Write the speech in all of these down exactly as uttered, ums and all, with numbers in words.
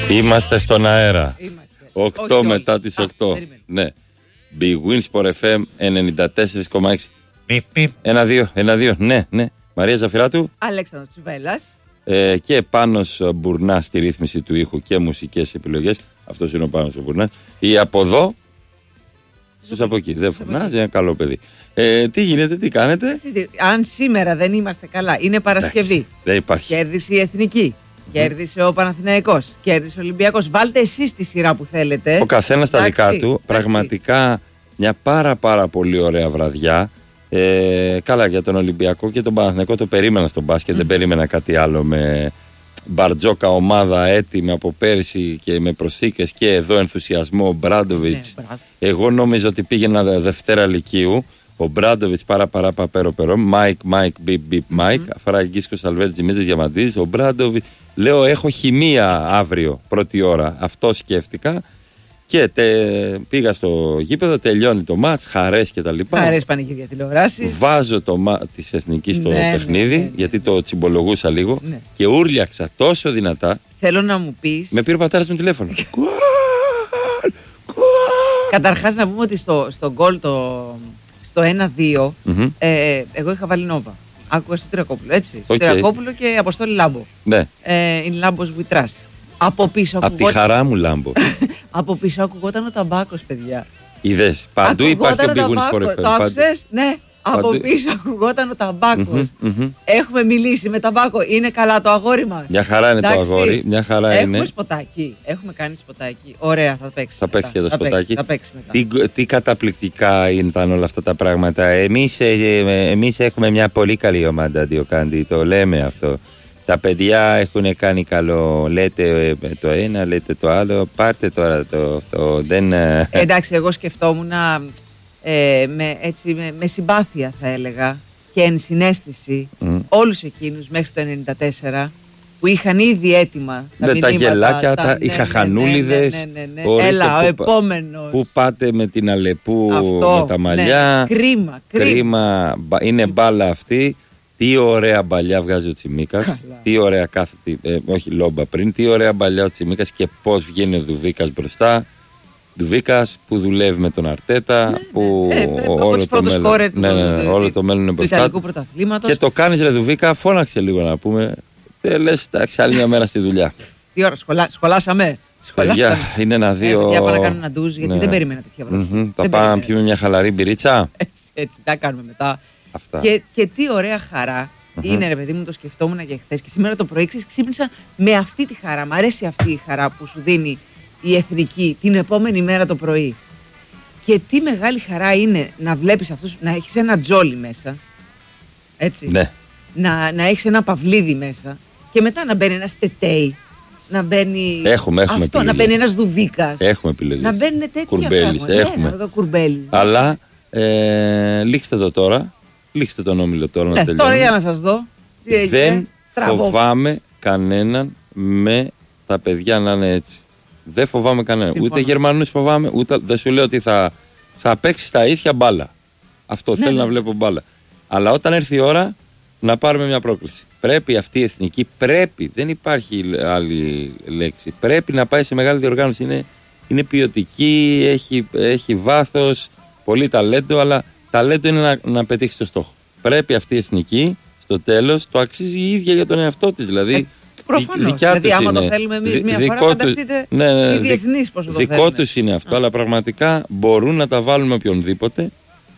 Είμαστε στον αέρα. οκτώ όχι, μετά όχι. τις Α, οκτώ. περίμενε. Ναι. Big Win Sport εφ εμ ενενήντα τέσσερα κόμμα έξι. Ένα δύο, ένα δύο. Ναι, ναι. Μαρία Ζαφυράτου. Αλέξανδρος Τσουβέλλας. Ε, και Πάνος Μπουρνάς στη ρύθμιση του ήχου και μουσικές επιλογές. Αυτός είναι ο Πάνος ο Μπουρνάς. Ή από εδώ. Τους από εκεί. Δεν φωνάζει, ένα καλό παιδί. Ε, τι γίνεται, τι κάνετε. Αν σήμερα δεν είμαστε καλά, είναι Παρασκευή. Εντάξει, δεν υπάρχει. Κέρδισε η Εθνική. Κέρδισε ο Παναθηναϊκός. Κέρδισε ο Ολυμπιακός. Βάλτε εσείς τη σειρά που θέλετε. Ο καθένας τα Εντάξει, δικά του. εντάξει. Πραγματικά μια πάρα πάρα πολύ ωραία βραδιά. Ε, καλά, για τον Ολυμπιακό και τον Παναθηναϊκό το περίμενα στον μπάσκετ. Mm. Δεν περίμενα κάτι άλλο με μπαρτζόκα ομάδα έτοιμη από πέρσι και με προσθήκες και εδώ ενθουσιασμό. Ο Μπράντοβιτς. Ναι, Εγώ νόμιζα ότι πήγαινα Δευτέρα Λυκείου. Ο Μπράντοβιτς παρά παρά παπέρο περό. Μάικ, Μάικ, μπιπ, μπιπ, Μάικ. Αφραγγίσκο Αλβέρτ Δημήτρης Διαμαντίδης. Ο Μπράντοβιτς. Λέω έχω χημεία αύριο πρώτη ώρα. Αυτό σκέφτηκα. Και τε, πήγα στο γήπεδο, τελειώνει το μάτς, χαρές και τα λοιπά. Χαρές πανηγύρια τηλεοράση. Βάζω το μα... της Εθνικής στο Ναι, παιχνίδι, ναι, ναι, ναι, γιατί ναι. το τσιμπολογούσα λίγο Ναι. και ούρλιαξα τόσο δυνατά. Θέλω να μου πεις. Με πήρε ο πατέρας με τηλέφωνο. Γκολ! Γκολ! Καταρχάς να πούμε ότι στο, στο γκολ το, στο ένα δύο Μμμ. ε, εγώ είχα βάλει Νόβα. Άκουγα στο Τριακόπουλο, έτσι. Οκ. Τριακόπουλο και Αποστόλη Λάμπο. Ναι, Ε, in Lambos we trust. Από πίσω απ' τη ακουγόταν, χαρά μου λάμπω. από πίσω ακουγόταν ο ταμπάκος, παιδιά. Είδες, παντού υπάρχει ο Ακουγόταν Big Win Sport ταμπάκος. εφ εμ. Το Παντού. άκουσες? Ναι. Από Παντού. πίσω ακουγόταν ο ταμπάκος. Μμμ, μμμ. Έχουμε μιλήσει με ταμπάκο. Είναι καλά το αγόρι μας? Μια χαρά είναι το Εντάξει. αγόρι, μια χαρά Έχουμε είναι. σποτάκι. Έχουμε κάνει σποτάκι. Ωραία, θα παίξει. Θα παίξει και το Θα παίξει, σποτάκι. Θα παίξει μετά. Τι, τι καταπληκτικά ήταν όλα αυτά τα πράγματα. Εμείς, ε, ε, εμείς έχουμε μια πολύ καλή ομάδα, Διοκάντη, το λέμε αυτό. Τα παιδιά έχουν κάνει καλό. Λέτε ε, το ένα, λέτε το άλλο. Πάρτε τώρα το. το δεν, ε, Ε, εντάξει, εγώ σκεφτόμουν ε, με, έτσι, με, με συμπάθεια, θα έλεγα, και ενσυναίσθηση Μμ. όλους εκείνους μέχρι το ενενήντα τέσσερα που είχαν ήδη έτοιμα τα δεν, τα μηνύματα, γελάκια, τα, ναι, οι ναι, χαχανούλιδες. ναι, ναι, ναι, ναι. ορίστε Έλα, ο που, επόμενος. Πού πάτε με την Αλεπού Αυτό, με τα μαλλιά. ναι. Κρίμα, κρίμα. Κρίμα, μπα- είναι μπάλα αυτή. Τι ωραία μπαλιά βγάζει ο Τσιμίκας. Καλά. Τι ωραία κάθετη, ε, όχι λόμπα πριν. Τι ωραία μπαλιά ο Τσιμίκας και πώς βγαίνει ο Δουβίκας μπροστά. Δουβίκας που δουλεύει με τον Αρτέτα. Που Ε, ε, ο- από όλο, τους το πρώτους μέλλον, σκόρερ του- ναι, ναι, ναι, του- όλο το μέλλον είναι του μπροστά Ιταλικού του. πρωταθλήματος. Και το κάνεις ρε Δουβίκα, φώναξε λίγο να πούμε. Ε, λες, εντάξει, άλλη μια μέρα στη δουλειά. Τι ώρα, σχολά, σχολάσαμε. Παιδιά, Σχολάσαμε. είναι ένα Ε, δύο. παιδιά, πάμε να κάνουμε ένα ντουζ, γιατί Ναι. δεν περίμενα τέτοια βραδιά. Μμμ. Θα Δεν πάμε να περίμενα. πιούμε μια χαλαρή μπυρίτσα. Έτσι, έτσι, τα κάνουμε μετά. Αυτά. Και, και τι ωραία χαρά είναι, ρε παιδί μου, το σκεφτόμουν και χθες. Και σήμερα το πρωί ξέρεις, ξύπνησα με αυτή τη χαρά. Μ' αρέσει αυτή η χαρά που σου δίνει η Εθνική την επόμενη μέρα το πρωί. Και τι μεγάλη χαρά είναι να βλέπεις αυτούς, να έχεις ένα τζόλι μέσα. Έτσι. Ναι. Να, να έχεις ένα παυλίδι μέσα. Και μετά να μπαίνει ένα τετέι. Να μπαίνει. Έχουμε, έχουμε αυτό, να επιλογές. μπαίνει ένα δουβίκας. Έχουμε επιλογές. Να μπαίνουν τέτοια Κουρμπέλης, πράγματα. έχουμε. Ναι, κουρμπέλης. Αλλά ε, λήξτε το τώρα. Λήξτε τον όμιλο τώρα να Ναι, τελειώνει. τώρα για να σας δω. Τι έγινε. Δεν Στραβό. φοβάμαι κανέναν με τα παιδιά να είναι έτσι. Δεν φοβάμαι κανέναν. Συμφωνώ. Ούτε Γερμανούς φοβάμαι, ούτε δεν σου λέω ότι θα, θα παίξει στα ίσια μπάλα. Αυτό Ναι, θέλω ναι. να βλέπω μπάλα. Αλλά όταν έρθει η ώρα να πάρουμε μια πρόκληση. Πρέπει αυτή η εθνική, πρέπει, δεν υπάρχει άλλη λέξη. Πρέπει να πάει σε μεγάλη διοργάνωση. Είναι, είναι ποιοτική, έχει, έχει βάθος, πολύ ταλέντο, αλλά ταλέντο είναι να, να πετύχει το στόχο. Πρέπει αυτή η εθνική στο τέλος το αξίζει η ίδια για τον εαυτό της. Δηλαδή, Ε, προφανώς. δι- δικιά Δηλαδή, τους άμα το είναι. θέλουμε εμείς Δι- μία δικό φορά, τους- φανταστείτε ναι, ναι, ναι, οι δι- διεθνείς πόσο το δικό θέλουν. τους είναι αυτό, αλλά πραγματικά μπορούν να τα βάλουν με οποιονδήποτε.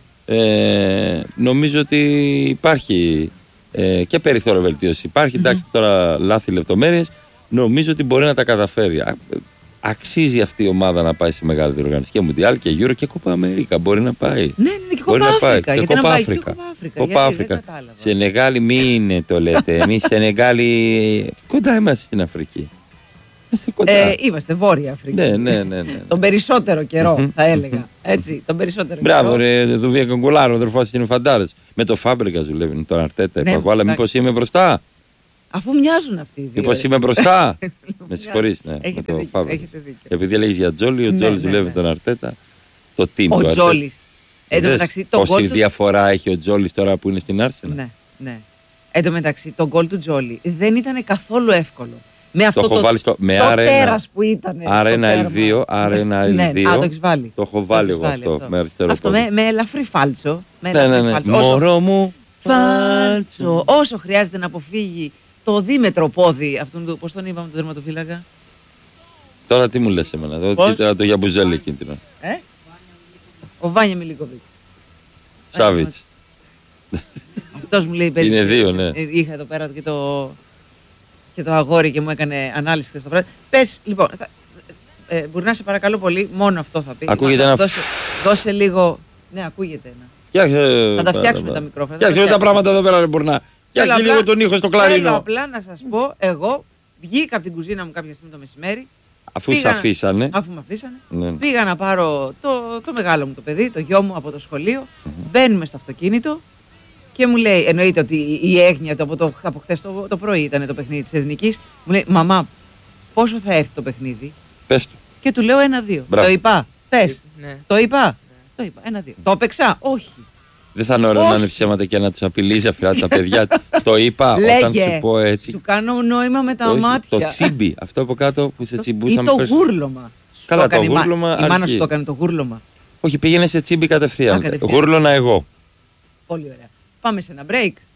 Ε, νομίζω ότι υπάρχει ε, και περιθώριο βελτίωση. Υπάρχει, Mm-hmm. εντάξει, τώρα λάθη λεπτομέρειες. Νομίζω ότι μπορεί να τα καταφέρει. Α, αξίζει αυτή η ομάδα να πάει σε μεγάλη διοργάνωση. Και Μουντιάλ και Euro και Κόπα Αμέρικα. Μπορεί να πάει. Ναι, ναι, και Μπορεί Κόπα να πάει. Αφρικα. Και Γιατί να Κόπα πάει και Αφρικα. Κόπα Αφρικα. Κόπα Γιατί Αφρικα. δεν κατάλαβα. Σενεγάλη μην το λέτε. Εμείς Σενεγάλη κοντά είμαστε στην Αφρική. Είμαστε κοντά. Ε, είμαστε Βόρεια Αφρική. Ναι, ναι, ναι, ναι. Τον περισσότερο καιρό, θα έλεγα. Έτσι, τον περισσότερο Μπράβο, καιρό. ρε, Δουβία Κογκουλάρο, ο αδερφός είναι φαντάρες. Με το Φάμπρικα δουλεύει, τον Αρτέτα. Ναι, Είπα, αλλά εντάξει. μήπως είμαι μπροστά. Αφού μοιάζουν αυτοί οι δύο. Μήπως ρε. είμαι μπροστά. Με συγχωρείς, ναι. Έχετε με το δίκιο, Φάμπρικα. έχετε δίκιο. Επειδή λέγεις για Τζόλι, ο Ναι, Τζόλι ναι, δουλεύει ναι. τον Αρτέτα. Το team του Ο Αρτέτα. Τζόλης. Εν τω Είδες μεταξύ, το πόση γκολ του. διαφορά έχει ο Τζόλις τώρα που είναι στην Άρσενα. Ναι, ναι. Εν τω μεταξύ, το γκολ του Τζόλι δεν ήταν καθόλου εύκολο. Με αυτό το έχω το, βάλει στο. Με το άρα τέρας που ήταν. Άρα ένα ελ δύο. Άρα ένα ελ δύο. Ναι, α, το έχεις βάλει. Το έχω βάλει εγώ αυτό. αυτό. Με αριστερό αυτό με, με ελαφρύ φάλτσο. Με ναι, ναι, ναι. φάλτσο. Μωρό όσο... μου. Φάλτσο. Όσο χρειάζεται να αποφύγει το δίμετρο πόδι αυτόν του. Πώς τον είπαμε τον τερματοφύλακα. Τώρα τι μου λες εμένα. Εδώ κοίτα το Γιαμπουζέλη εκείνο. Ε? Ο Βάνια Μιλίκοβιτς. Σάβιτς. Αυτός μου λέει είναι δύο, ναι. Είχα εδώ πέρα και το, και το αγόρι και μου έκανε ανάλυση χθες το βράδυ. Πες, λοιπόν, θα, ε, μπορεί να σε παρακαλώ πολύ, μόνο αυτό θα πει. Ακούγεται ένα. Δώσε, δώσε λίγο. Ναι, ακούγεται ένα. Φτιάξε, θα τα φτιάξουμε τα μικρόφωνα. Φτιάξε τα πράγματα εδώ πέρα, ρε Μπουρνά. Φτιάξε λίγο τον ήχο στο κλαρίνο. Θέλω απλά να σας πω, εγώ βγήκα από την κουζίνα μου κάποια στιγμή το μεσημέρι. Αφού σε αφήσανε. Αφού με αφήσανε. Ναι. Πήγα να πάρω το, το μεγάλο μου το παιδί, το γιο μου από το σχολείο. Mm-hmm. Μπαίνουμε στο αυτοκίνητο και μου λέει, εννοείται ότι η έγνοια του από, το, από χθες το, το πρωί ήταν το παιχνίδι της Εθνικής. Μου λέει, μαμά, πόσο θα έρθει το παιχνίδι. Πες του. Και του λέω ένα-δύο. Το είπα. Πες. Ναι. Το είπα. Ναι. Το είπα. Ένα-δύο. Το έπαιξα. Όχι. Δεν θα είναι ωραίο να είναι ψέματα και να του απειλήσει αφιλά τα παιδιά. Το είπα όταν σου πω έτσι. Σου κάνω νόημα με τα όχι, μάτια. Το τσίμπι, αυτό από κάτω που σε τσιμπούσαμε. Ή το γούρλωμα. Καλά, το, το γούρλωμα. Η μάνα σου το έκανε το γούρλωμα. Όχι, πήγαινε σε τσίμπι κατευθείαν. Α, κατευθείαν. Γούρλωνα εγώ. Πολύ ωραία. Πάμε σε ένα break.